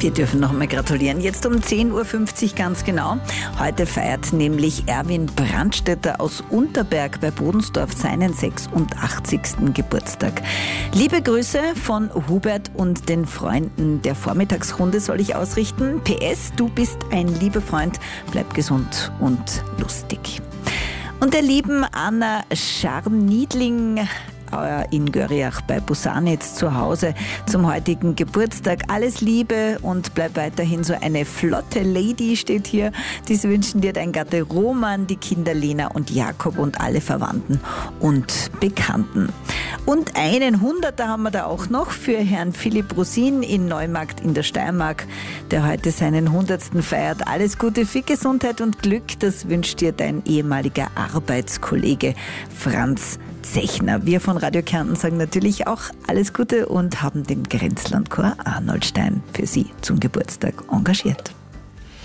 Die dürfen noch einmal gratulieren. Jetzt um 10.50 Uhr ganz genau. Heute feiert nämlich Erwin Brandstätter aus Unterberg bei Bodensdorf seinen 86. Geburtstag. Liebe Grüße von Hubert und den Freunden der Vormittagsrunde soll ich ausrichten. PS, du bist ein lieber Freund. Bleib gesund und lustig. Und der lieben Anna Scharniedling in Görriach bei Busanitz zu Hause zum heutigen Geburtstag. Alles Liebe und bleib weiterhin so eine flotte Lady, steht hier. Dies wünschen dir dein Gatte Roman, die Kinder Lena und Jakob und alle Verwandten und Bekannten. Und einen Hunderter haben wir da auch noch für Herrn Philipp Rosin in Neumarkt in der Steiermark, der heute seinen 100. feiert. Alles Gute, viel Gesundheit und Glück, das wünscht dir dein ehemaliger Arbeitskollege Franz Zechner. Wir von Radio Kärnten sagen natürlich auch alles Gute und haben den Grenzlandchor Arnoldstein für Sie zum Geburtstag engagiert.